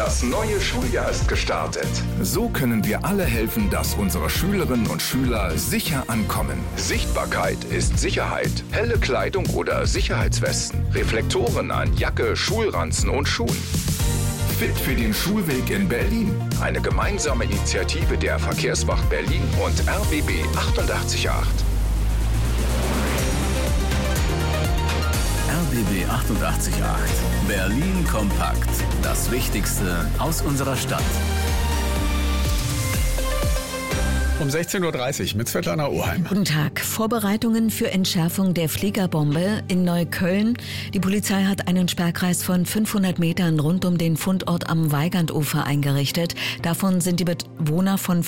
Das neue Schuljahr ist gestartet. So können wir alle helfen, dass unsere Schülerinnen und Schüler sicher ankommen. Sichtbarkeit ist Sicherheit. Helle Kleidung oder Sicherheitswesten. Reflektoren an Jacke, Schulranzen und Schuhen. Fit für den Schulweg in Berlin. Eine gemeinsame Initiative der Verkehrswacht Berlin und RBB 88.8. RBB 88.8. Berlin kompakt. Das Wichtigste aus unserer Stadt. Um 16.30 Uhr mit Svetlana Oheim. Guten Tag. Vorbereitungen für Entschärfung der Fliegerbombe in Neukölln. Die Polizei hat einen Sperrkreis von 500 Metern rund um den Fundort am Weigandufer eingerichtet. Davon sind die Bewohner von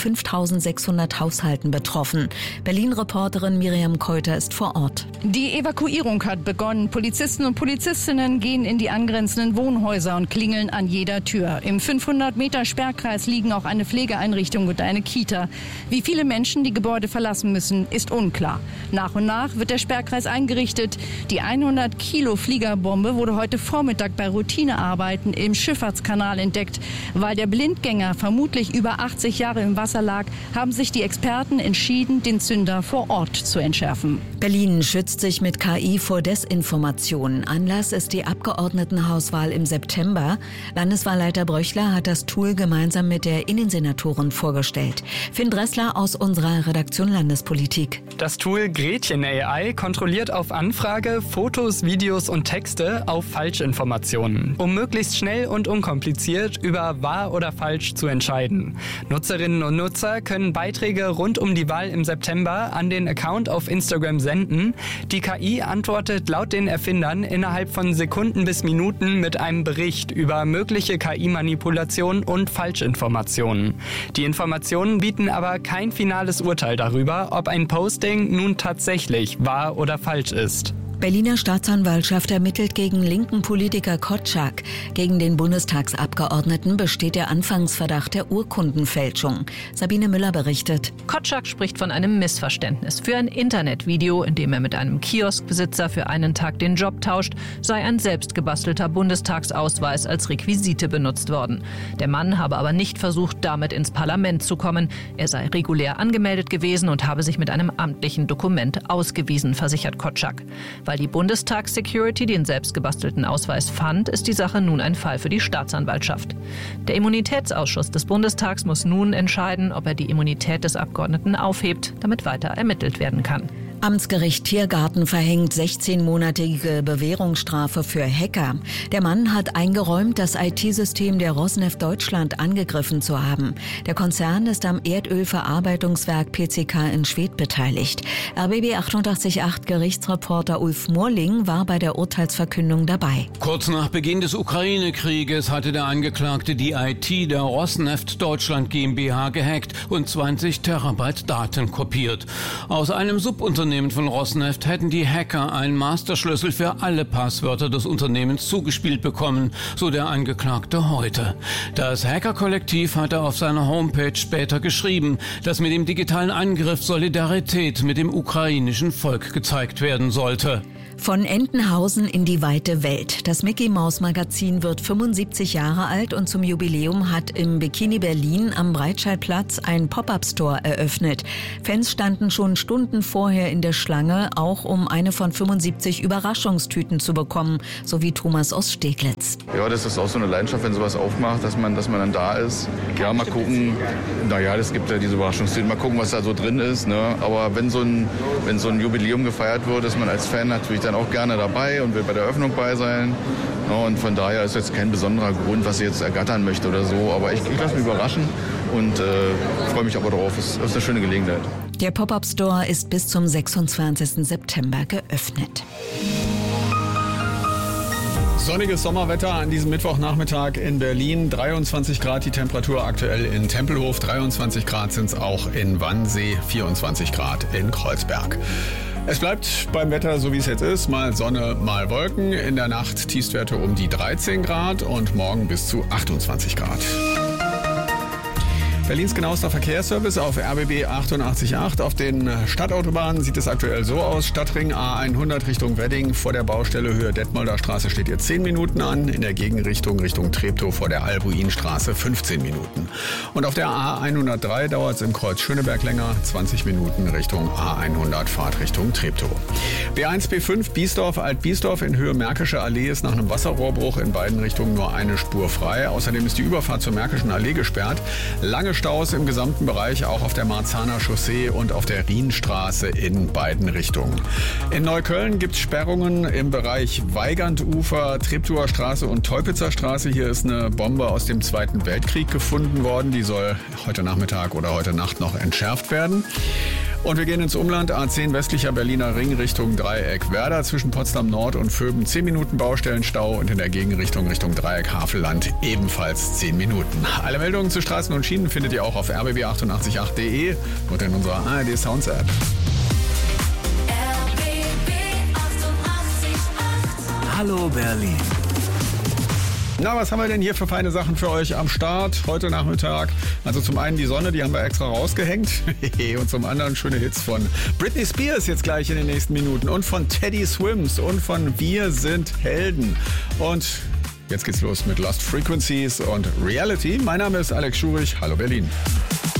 5.600 Haushalten betroffen. Berlin-Reporterin Miriam Keuter ist vor Ort. Die Evakuierung hat begonnen. Polizisten und Polizistinnen gehen in die angrenzenden Wohnhäuser und klingeln an jeder Tür. Im 500-Meter-Sperrkreis liegen auch eine Pflegeeinrichtung und eine Kita. Wie viele Menschen die Gebäude verlassen müssen, ist unklar. Nach und nach wird der Sperrkreis eingerichtet. Die 100 Kilo Fliegerbombe wurde heute Vormittag bei Routinearbeiten im Schifffahrtskanal entdeckt. Weil der Blindgänger vermutlich über 80 Jahre im Wasser lag, haben sich die Experten entschieden, den Zünder vor Ort zu entschärfen. Berlin schützt sich mit KI vor Desinformation. Anlass ist die Abgeordnetenhauswahl im September. Landeswahlleiter Bröchler hat das Tool gemeinsam mit der Innensenatorin vorgestellt. Finn Dressler aus unserer Redaktion Landespolitik. Das Tool Gretchen AI kontrolliert auf Anfrage Fotos, Videos und Texte auf Falschinformationen, um möglichst schnell und unkompliziert über wahr oder falsch zu entscheiden. Nutzerinnen und Nutzer können Beiträge rund um die Wahl im September an den Account auf Instagram senden. Die KI antwortet laut den Erfindern innerhalb von Sekunden bis Minuten mit einem Bericht über mögliche KI-Manipulation und Falschinformationen. Die Informationen bieten aber kein finales Urteil darüber, ob ein Posting nun tatsächlich wahr oder falsch ist. Berliner Staatsanwaltschaft ermittelt gegen linken Politiker Kotschak. Gegen den Bundestagsabgeordneten besteht der Anfangsverdacht der Urkundenfälschung. Sabine Müller berichtet. Kotschak spricht von einem Missverständnis. Für ein Internetvideo, in dem er mit einem Kioskbesitzer für einen Tag den Job tauscht, sei ein selbstgebastelter Bundestagsausweis als Requisite benutzt worden. Der Mann habe aber nicht versucht, damit ins Parlament zu kommen. Er sei regulär angemeldet gewesen und habe sich mit einem amtlichen Dokument ausgewiesen, versichert Kotschak. Weil die Bundestagssecurity den selbstgebastelten Ausweis fand, ist die Sache nun ein Fall für die Staatsanwaltschaft. Der Immunitätsausschuss des Bundestags muss nun entscheiden, ob er die Immunität des Abgeordneten aufhebt, damit weiter ermittelt werden kann. Amtsgericht Tiergarten verhängt 16-monatige Bewährungsstrafe für Hacker. Der Mann hat eingeräumt, das IT-System der Rosneft Deutschland angegriffen zu haben. Der Konzern ist am Erdölverarbeitungswerk PCK in Schwedt beteiligt. RBB 88.8 Gerichtsreporter Ulf Morling war bei der Urteilsverkündung dabei. Kurz nach Beginn des Ukraine-Krieges hatte der Angeklagte die IT der Rosneft Deutschland GmbH gehackt und 20 Terabyte Daten kopiert. Aus einem Subunternehmen von Rosneft hätten die Hacker einen Masterschlüssel für alle Passwörter des Unternehmens zugespielt bekommen, so der Angeklagte heute. Das Hacker-Kollektiv hatte auf seiner Homepage später geschrieben, dass mit dem digitalen Angriff Solidarität mit dem ukrainischen Volk gezeigt werden sollte. Von Entenhausen in die weite Welt. Das Mickey-Maus-Magazin wird 75 Jahre alt und zum Jubiläum hat im Bikini Berlin am Breitscheidplatz ein Pop-up-Store eröffnet. Fans standen schon Stunden vorher in der Schlange, auch um eine von 75 Überraschungstüten zu bekommen, so wie Thomas aus Steglitz. Ja, das ist auch so eine Leidenschaft, wenn sowas aufmacht, dass man dann da ist. Ja, mal gucken. Naja, es gibt ja diese Überraschungstüten. Mal gucken, was da so drin ist. Ne? Aber wenn so ein Jubiläum gefeiert wird, ist man als Fan natürlich dann auch gerne dabei und will bei der Eröffnung bei sein. Und von daher ist jetzt kein besonderer Grund, was ich jetzt ergattern möchte oder so. Aber ich lasse mich überraschen und freue mich aber darauf. Es ist eine schöne Gelegenheit. Der Pop-Up-Store ist bis zum 26. September geöffnet. Sonniges Sommerwetter an diesem Mittwochnachmittag in Berlin. 23 Grad die Temperatur aktuell in Tempelhof. 23 Grad sind es auch in Wannsee. 24 Grad in Kreuzberg. Es bleibt beim Wetter so wie es jetzt ist, mal Sonne, mal Wolken. In der Nacht Tiefstwerte um die 13 Grad und morgen bis zu 28 Grad. Berlins genauester Verkehrsservice auf RBB 88.8. Auf den Stadtautobahnen sieht es aktuell so aus. Stadtring A100 Richtung Wedding vor der Baustelle Höhe Detmolder Straße steht jetzt 10 Minuten an. In der Gegenrichtung Richtung Treptow vor der Albuinstraße 15 Minuten. Und auf der A103 dauert es im Kreuz Schöneberg länger, 20 Minuten Richtung A100 Fahrtrichtung Treptow. B1, B5 Biesdorf, Alt-Biesdorf in Höhe Märkische Allee ist nach einem Wasserrohrbruch in beiden Richtungen nur eine Spur frei. Außerdem ist die Überfahrt zur Märkischen Allee gesperrt. Lange Staus im gesamten Bereich, auch auf der Marzahner Chaussee und auf der Rienstraße in beiden Richtungen. In Neukölln gibt es Sperrungen im Bereich Weigandufer, Treptower Straße und Teupitzer Straße. Hier ist eine Bombe aus dem Zweiten Weltkrieg gefunden worden. Die soll heute Nachmittag oder heute Nacht noch entschärft werden. Und wir gehen ins Umland, A10 westlicher Berliner Ring Richtung Dreieck Werder zwischen Potsdam Nord und Vöben 10 Minuten Baustellenstau und in der Gegenrichtung Richtung Dreieck Havelland ebenfalls 10 Minuten. Alle Meldungen zu Straßen und Schienen findet ihr auch auf rbb888.de und in unserer ARD Sounds App. Hallo Berlin. Na, was haben wir denn hier für feine Sachen für euch am Start heute Nachmittag? Also zum einen die Sonne, die haben wir extra rausgehängt. Und zum anderen schöne Hits von Britney Spears jetzt gleich in den nächsten Minuten. Und von Teddy Swims und von Wir sind Helden. Und jetzt geht's los mit Lost Frequencies und Reality. Mein Name ist Alex Schurich. Hallo Berlin.